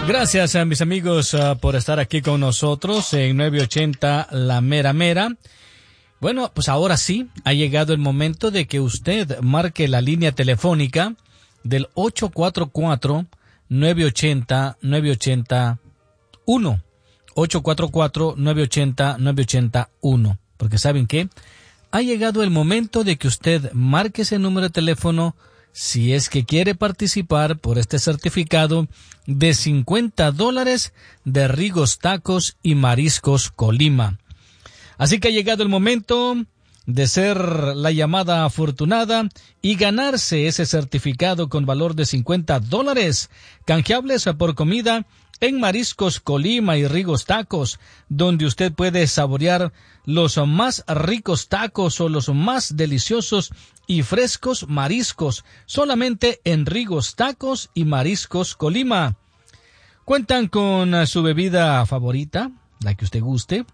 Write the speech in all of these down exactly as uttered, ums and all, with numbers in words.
Gracias a mis amigos uh, por estar aquí con nosotros en nueve ochenta La Mera Mera. Bueno, pues ahora sí, ha llegado el momento de que usted marque la línea telefónica del ocho cuatro cuatro, nueve ocho cero, nueve ocho cero uno. ocho cuatro cuatro, nueve ocho cero, nueve ocho cero uno. Porque ¿saben qué? Ha llegado el momento de que usted marque ese número de teléfono si es que quiere participar por este certificado de cincuenta dólares de Rigos Tacos y Mariscos Colima. Así que ha llegado el momento de ser la llamada afortunada y ganarse ese certificado con valor de cincuenta dólares, canjeables por comida en Mariscos Colima y Rigos Tacos, donde usted puede saborear los más ricos tacos o los más deliciosos y frescos mariscos, solamente en Rigos Tacos y Mariscos Colima. Cuentan con su bebida favorita, la que usted guste.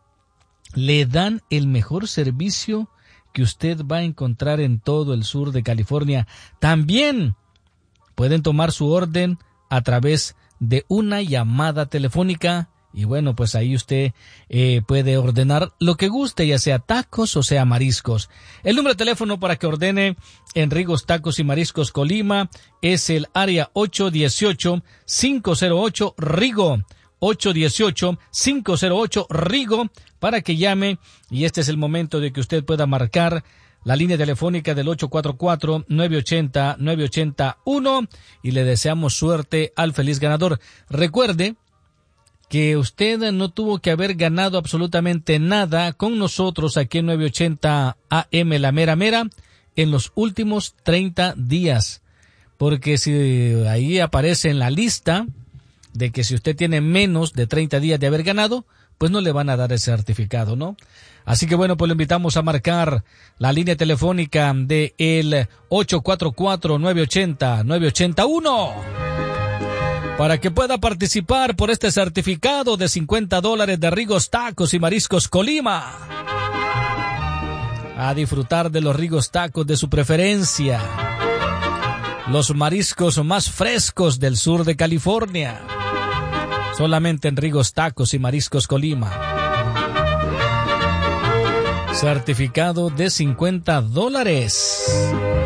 Le dan el mejor servicio que usted va a encontrar en todo el sur de California. También pueden tomar su orden a través de una llamada telefónica. Y bueno, pues ahí usted eh, puede ordenar lo que guste, ya sea tacos o sea mariscos. El número de teléfono para que ordene en Rigos Tacos y Mariscos Colima es el área ocho uno ocho, cinco cero ocho, Rigo. ocho uno ocho, cinco cero ocho, Rigo, para que llame. Y este es el momento de que usted pueda marcar la línea telefónica del ocho cuatro cuatro, nueve ocho cero, nueve ocho cero uno. Y le deseamos suerte al feliz ganador. Recuerde que usted no tuvo que haber ganado absolutamente nada con nosotros aquí en nueve ochenta A M La Mera Mera en los últimos treinta días. Porque si ahí aparece en la lista de que si usted tiene menos de treinta días de haber ganado, pues no le van a dar ese certificado, ¿no? Así que bueno, pues le invitamos a marcar la línea telefónica de el ocho cuatro cuatro, nueve ocho cero, nueve ocho cero uno. Para que pueda participar por este certificado de cincuenta dólares de Rigos Tacos y Mariscos Colima. A disfrutar de los Rigos Tacos de su preferencia. Los mariscos más frescos del sur de California. Solamente en Rigos Tacos y Mariscos Colima. Certificado de cincuenta dólares.